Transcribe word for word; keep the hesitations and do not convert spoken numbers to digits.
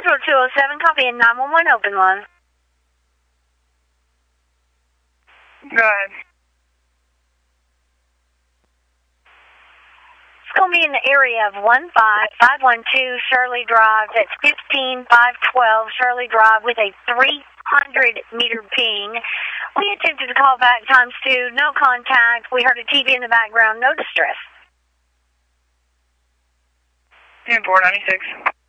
Central two oh seven, copy in nine one one, open line. Go ahead. It's going to be in the area of one five five one two Shirley Drive. That's fifteen five twelve Shirley Drive with a three hundred meter ping. We attempted to call back times two, no contact. We heard a T V in the background, no distress. And four ninety-six.